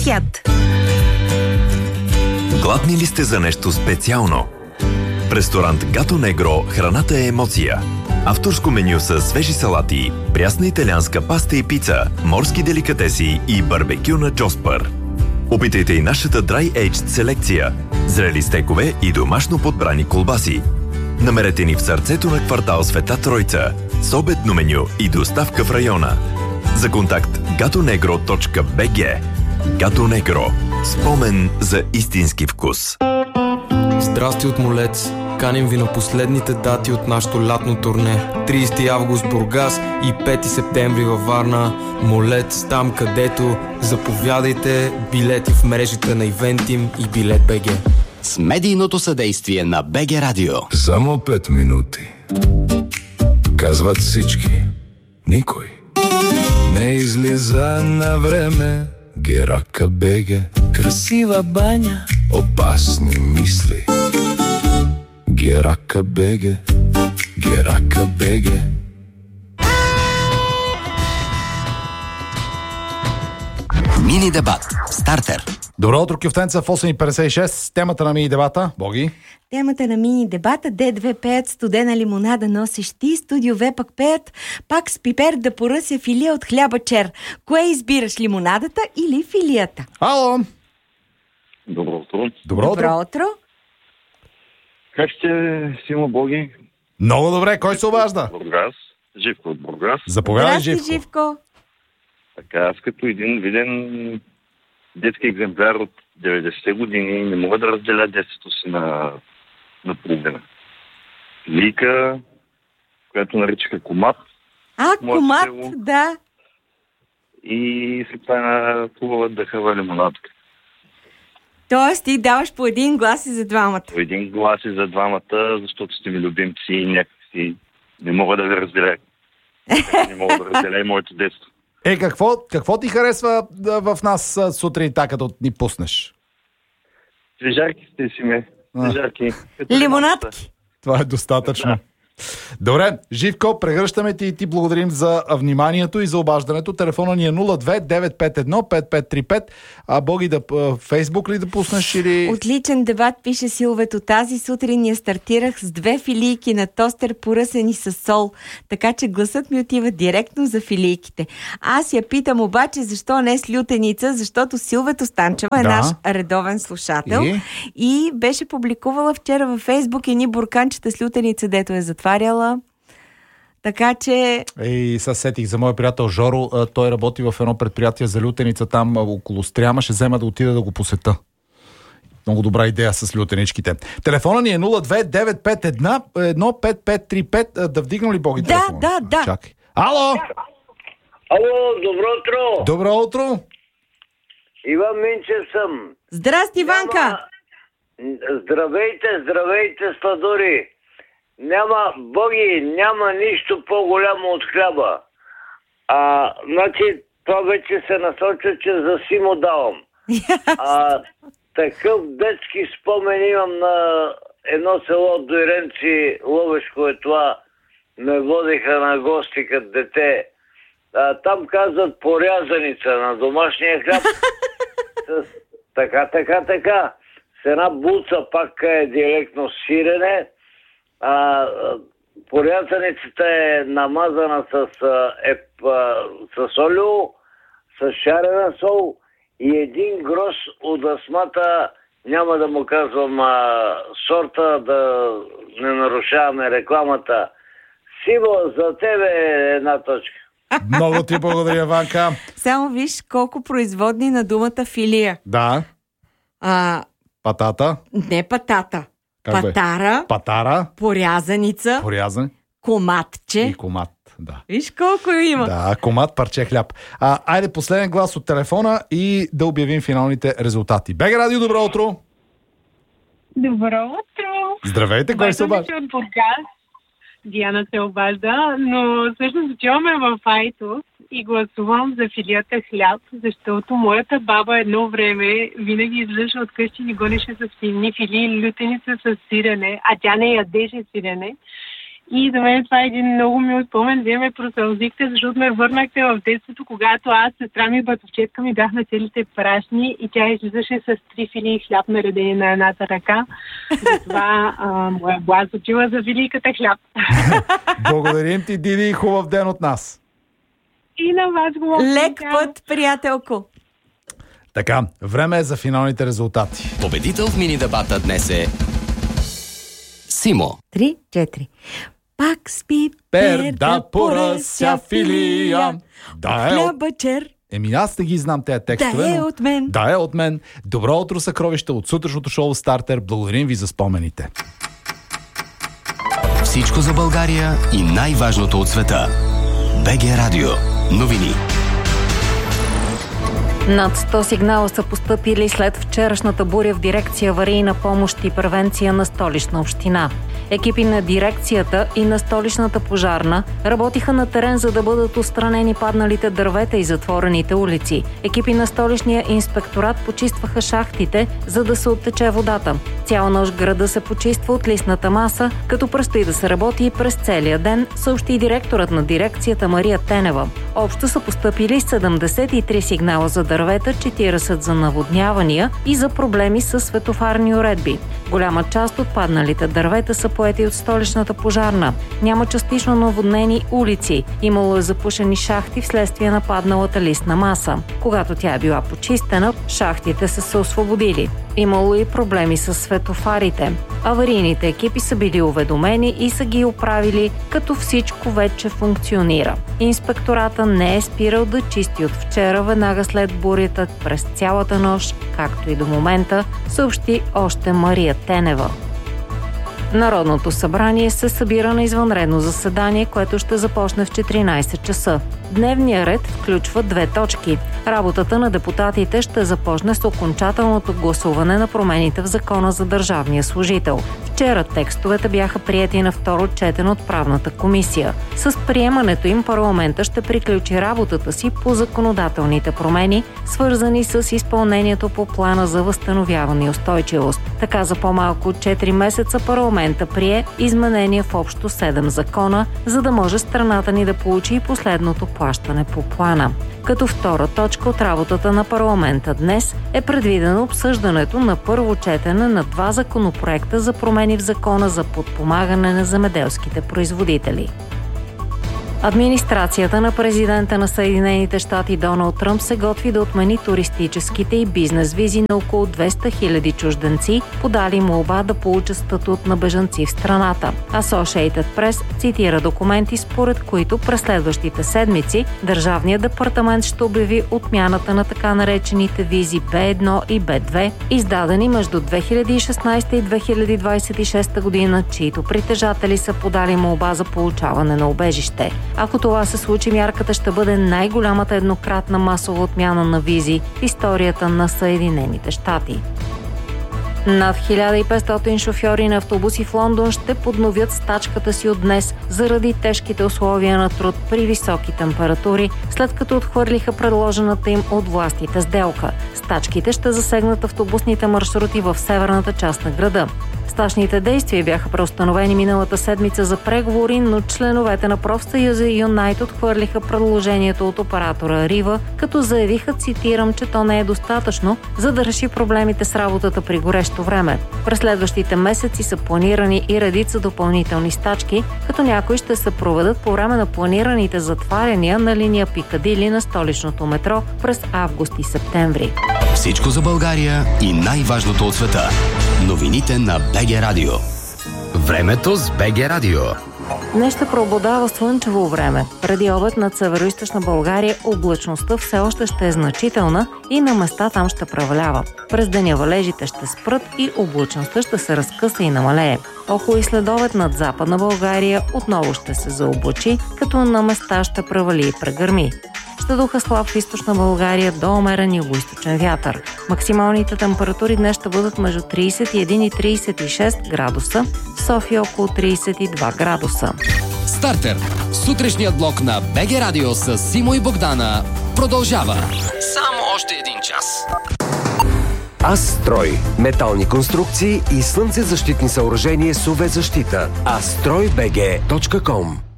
Свят. Гладни ли сте за нещо специално? В ресторант Гато Негро храната е емоция. Авторско меню с свежи салати, прясна италианска паста и пица, морски деликатеси и барбекю на Джоспър. Опитайте и нашата Dry Aged селекция, зрели стекове и домашно подбрани колбаси. Намерете ни в сърцето на квартал Света Тройца, с обедно меню и доставка в района. За контакт gatonegro.bg. Гато Негро. Спомен за истински вкус. Здрасти от Молец! Каним ви на последните дати от нашото лятно турне. 30 август Бургас и 5 септември във Варна. Молец, там където заповядайте, билети в мрежите на Ивентим и Билет БГ. С медийното съдействие на БГ Радио. Само 5 минути. Казват всички. Никой не излиза на време. Герака БГ. Красива баня. Опасни мисли. Герака БГ. Герака БГ. Мини дебат. Стартер. Добро утро, Кюфтенца в 8.56. Темата на мини дебата. Боги. Темата на мини дебата. Д2 пеят студена лимонада носиш ти. Студио В пък пеят пак с пипер да поръся филия от хляба чер. Кое избираш, лимонадата или филията? Ало! Добро утро. Добро утро. Как сте, Симо, Боги? Много добре. Кой се обажда? Бургас. Живко от Бургас. Заповядай, Здрасти, Живко. Така, аз като един виден детски екземпляр от 90-те години не мога да разделя детството си на половина. Лика, която наричаха комат. Комат, село, да. и след това една хубава дъхава лимонадка. Тоест ти даваш по един глас и за двамата. По един глас и за двамата, защото сте ми любимци и някакси не мога да ви разделя. Не мога да разделя и моето детство. Какво ти харесва в нас сутринта, като ни пуснеш? Свежарки сте си ме. Свежарки. Лимонадки. Това е достатъчно. Да. Добре, Живко, прегръщаме ти и ти благодарим за вниманието и за обаждането. Телефона ни е 02-951-5535. А Боги, Фейсбук ли да пуснеш или... Отличен дебат, пише Силвето. Тази сутрин я стартирах с 2 филийки на тостер, поръсени с сол. Така че гласът ми отива директно за филийките. Аз я питам обаче защо не с лютеница, защото Силвето Станчева е наш редовен слушател. И беше публикувала вчера във Фейсбук едни бурканчета с лютеница, дето е затваряла. Така че... И се сетих за моя приятел Жоро. Той работи в едно предприятие за лютеница там около Стряма. Ще взема да отида да го посета. Много добра идея с лютеничките. Телефона ни е 02-951-5535. Да вдигна ли Боги телефона? Да. Чакай. Ало! Ало, добро утро! Добро утро! Иван Минчев съм. Здрасти, Иванка! Здравейте, сладури! Няма нищо по-голямо от хляба. Значи, това вече се насочва, че за Симо давам. Такъв детски спомен имам на едно село Дойренци, Ловешко е това. Ме водиха на гости като дете. Там казват порязаница на домашния хляб. Така. С една буца пак е директно сирене. Порязаницата е намазана с олио, с шарена сол и един гроз от асмата, няма да му казвам сорта, да не нарушаваме рекламата. Симо, за тебе е една точка. Много ти благодаря, Ванка. Само виж колко производни на думата филия. Да. Патата. Не патата. Патара. Порязаница. Коматче. И комат, да. Виж колко има. Да, комат, парче хляб. Айде последен глас от телефона и да обявим финалните резултати. БГ Радио, добро утро! Добро утро! Здравейте, кой се обажда? От Бургас. Диана се обажда, но всъщност отиваме в Айтос и гласувам за филията хляб, защото моята баба едно време винаги излъжа от къщи ни гонеше с филни фили, лютеница с сирене, а тя не ядеше сирене. И за мен това е един много мил спомен. Вие ме просълзихте, защото ме върнахте в детството, когато аз, сестра ми, братовчетка ми бяхме целите прашни и тя излизаше с 3 филии хляб наредени на едната ръка. Затова му е блаз отива за великата хляб. Благодарим ти, Диди, и хубав ден от нас. И на вас го Лек път, приятелко. Така, време е за финалните резултати. Победител в мини-дебата днес е Симо. 3-4. Пак спи Перда поръся филия. Да е от... Хлябачер. Аз не ги знам тези текстове. Да е от мен. Да е от мен. Добро утро, съкровища от сутрешното шоу Стартер. Благодарим ви за спомените. Всичко за България и най-важното от света. БГ Радио. Новини. Над 100 сигнала са постъпили след вчерашната буря в дирекция аварийна помощ и превенция на Столична община. Екипи на дирекцията и на Столичната пожарна работиха на терен, за да бъдат отстранени падналите дървета и затворените улици. Екипи на Столичния инспекторат почистваха шахтите, за да се оттече водата. Цяла нощ града се почиства от листната маса, като предстои да се работи и през целия ден, съобщи директорът на дирекцията Мария Тенева. Общо са постъпили 73 сигнала за дървета, 40 за наводнявания и за проблеми с светофарни уредби. Голяма част от падналите дървета са поети от Столичната пожарна. Няма частично наводнени улици. Имало е запушени шахти вследствие на падналата листна маса. Когато тя е била почистена, шахтите са се освободили. Имало и проблеми с светофарите. Аварийните екипи са били уведомени и са ги оправили, като всичко вече функционира. Инспектората не е спирал да чисти от вчера, веднага след бурята, през цялата нощ, както и до момента, съобщи още Мария Тенева. Народното събрание се събира на извънредно заседание, което ще започне в 14 часа. Дневният ред включва 2 точки. Работата на депутатите ще започне с окончателното гласуване на промените в Закона за държавния служител. Вчера текстовете бяха приети на второ четене от правната комисия. С приемането им парламента ще приключи работата си по законодателните промени, свързани с изпълнението по плана за възстановяване и устойчивост. Така за по-малко от 4 месеца парламента прие изменения в общо 7 закона, за да може страната ни да получи и последното плащане по плана. Като втора точка от работата на парламента днес е предвидено обсъждането на първо четене на 2 законопроекта за промени в Закона за подпомагане на земеделските производители. Администрацията на президента на Съединените щати Доналд Тръмп се готви да отмени туристическите и бизнес визи на около 200 000 чужденци, подали молба да получат статут на бежанци в страната. Associated Press цитира документи, според които през следващите седмици Държавният департамент ще обяви отмяната на така наречените визи B1 и B2, издадени между 2016 и 2026 година, чието притежатели са подали молба за получаване на убежище. Ако това се случи, мярката ще бъде най-голямата еднократна масова отмяна на визи в историята на Съединените щати. Над 1500 шофьори на автобуси в Лондон ще подновят стачката си от днес заради тежките условия на труд при високи температури, след като отхвърлиха предложената им от властите сделка. Стачките ще засегнат автобусните маршрути в северната част на града. Стачните действия бяха преустановени миналата седмица за преговори, но членовете на профсъюза Юнайт отхвърлиха предложението от оператора Рива, като заявиха, цитирам, че то не е достатъчно, за да реши проблемите с работата при горещо време. През следващите месеци са планирани и редица допълнителни стачки, като някои ще се проведат по време на планираните затваряния на линия Пикадили на столичното метро през август и септември. Всичко за България и най-важното от света. Новините на БГ Радио. Времето с БГ Радио. Днес ще преобладава слънчево време. Преди обед над североизточна България облачността все още ще е значителна и на места там ще превалява. През деня валежите ще спрат и облачността ще се разкъса и намалее. Около и следобед над западна България отново ще се заоблачи, като на места ще превали и прегърми. Ще духа слаб в източна България до умерен югоизточен вятър. Максималните температури днес ще бъдат между 31 и 36 градуса, в София около 32 градуса. Стартер. Сутрешният блок на БГ Радио с Симо и Богдана продължава. Само още един час. Астрой. Метални конструкции и слънцезащитни съоръжения с UV защита. astroybg.com